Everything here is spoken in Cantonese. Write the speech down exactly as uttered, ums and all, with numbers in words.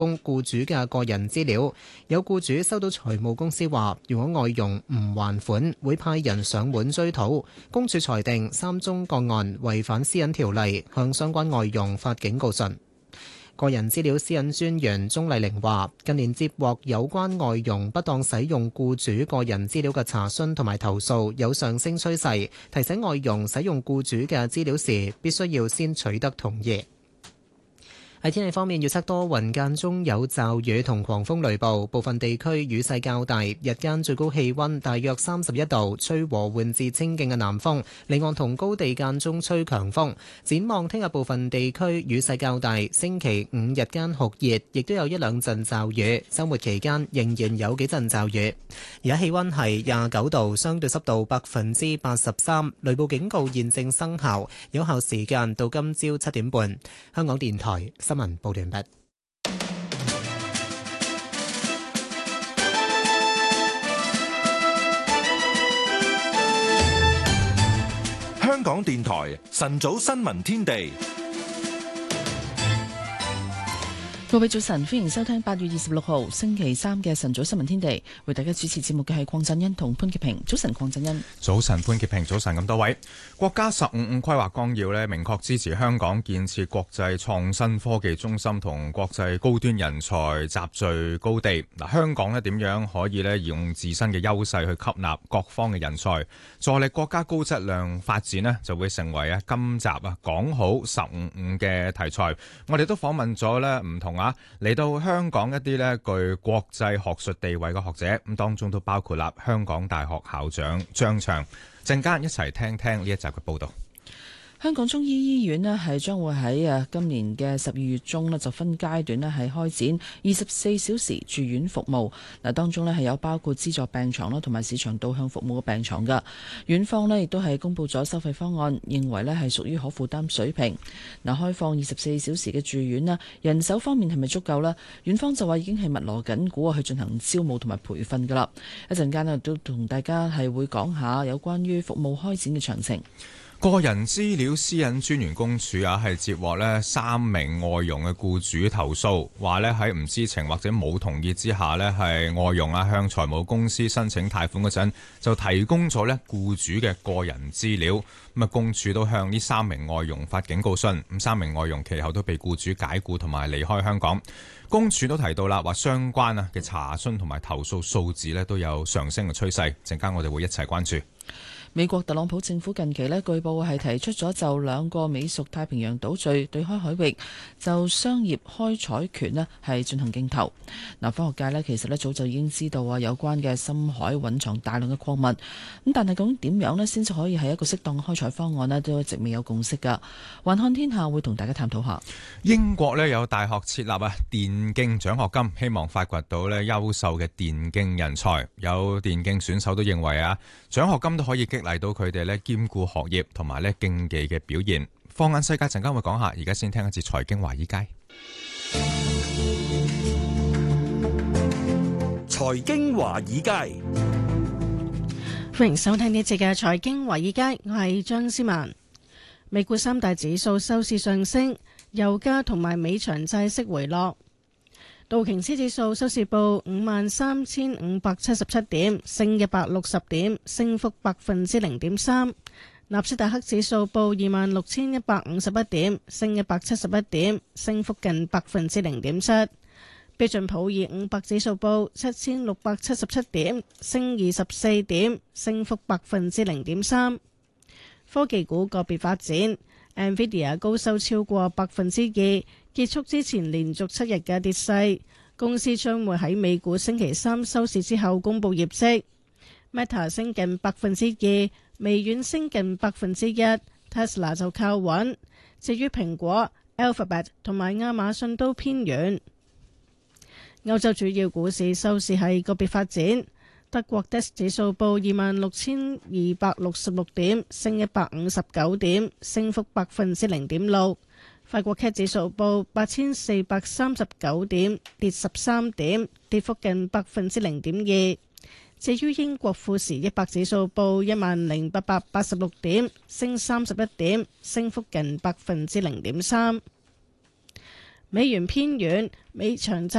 供僱主嘅個人資料。有僱主收到財務公司話，如果外傭唔還款，會派人上門追討。公署裁定三宗個案違反私隱條例，向相關外傭發警告信。個人資料私隱專員鍾麗玲話，近年接獲有關外傭不當使用僱主個人資料嘅查詢同埋投訴有上升趨勢，提醒外傭使用僱主嘅資料時，必須要先取得同意。喺天氣方面，預測多雲間中有驟雨同狂風雷暴，部分地區雨勢較大。日間最高氣溫大約三十一度，吹和緩至清勁嘅南風，離岸同高地間中吹強風。展望聽日部分地區雨勢較大，星期五日間酷熱，亦都有一兩陣驟雨。週末期間仍然有幾陣驟雨。而家氣溫係廿九度，相對濕度百分之八十三，雷暴警告現正生效，有效時間到今朝七點半。香港電台新聞報道完畢。 香港電台晨早新聞天地。 各位早晨，歡迎收聽八月二十六號星期三嘅晨早新聞天地。為大家主持節目嘅係鄺振恩同潘潔平。早晨，鄺振恩。 早晨，潘潔平。早晨，咁多位。國家十五五規劃綱要呢，明確支持香港建設國際創新科技中心同國際高端人才集聚高地。嗱，香港呢點樣可以呢用自身嘅優勢去吸納各方嘅人才，助力國家高質量發展呢，就會成為啊今集啊講好十五五嘅題材。我哋都訪問咗呢唔同嚟到香港一啲咧具國際學術地位嘅學者，咁當中都包括啦香港大學校長張翔。陣間一齊聽聽呢一集嘅報導。 香港中醫醫院咧係將會喺誒今年嘅十二月中咧就分階段咧係開展二十四小時住院服務。嗱，當中咧係有包括資助病床啦同埋市場導向服務嘅病床㗎。院方咧亦都係公布咗收費方案，認為咧係屬於可負擔水平。嗱，開放二十四小時嘅住院啦，人手方面係咪足夠呢？院方就話已經係密鑼緊鼓去進行招募同埋培訓㗎啦。一陣間咧都同大家係會講下有關於服務開展嘅詳情。 個人資料私隱專員公署啊，係接獲呢三名外傭嘅僱主投訴，話呢喺唔知情或者冇同意之下呢，係外傭啊向財務公司申請貸款嗰陣，就提供咗呢僱主嘅個人資料。咁啊，公署都向呢三名外傭發警告信。咁三名外傭其後都被僱主解僱同埋離開香港。公署都提到啦，話相關啊嘅查詢同埋投訴數字呢都有上升嘅趨勢。陣間我哋會一齊關注。 美國特朗普政府近期呢據報係提出咗就兩個美屬太平洋島嶼對開海域就商業開採權呢係進行競投。嗱，科學界呢其實呢早就已經知道啊有關嘅深海蘊藏大量嘅礦物，咁但係究竟點樣呢先至可以係一個適當嘅開採方案呢，都一直未有共識㗎。環看天下會同大家探討下。 英國呢有大學設立啊電競獎學金，希望發掘到呢優秀嘅電競人才。有電競選手都認為啊獎學金都可以激嚟到佢哋咧兼顧學業同埋咧競技嘅表現。放眼世界，陣間會講下，而家先聽一節財經華爾街。 財經華爾街， 歡迎收聽呢一節嘅財經華爾街，我係張思文。美股三大指數收市上升，油價同埋美長債息回落。道瓊斯指數收市報五萬三千五百七十七點，升一百六十點，升幅百分之零點三。納斯達克指數報二萬六千一百五十一點，升一百七十一點，升幅近百分之零點七。標準普爾五百指數報七千六百七十七點，升二十四點，升幅百分之零點三。科技股個別發展 ，Nvidia 高收超過百分之二。結束之前連續七日嘅跌勢，公司將會喺美股星期三收市之後公布業績。Meta 升近百分之二，微軟升近百分之一 ，Tesla 就靠穩。至於蘋果、Alphabet 同埋亞馬遜都偏軟。歐洲主要股市收市係個別發展，德國 D A X 指數報二萬六千二百六十六點，升一百五十九點，升幅百分之零點六。法國 C A C 指數報八千四百三十九點，跌十三點，跌幅近百分之零點二。至於英國富時一百指數報一萬零八百八十六點，升三十一點，升幅近百分之零點三。 美元偏軟，美長債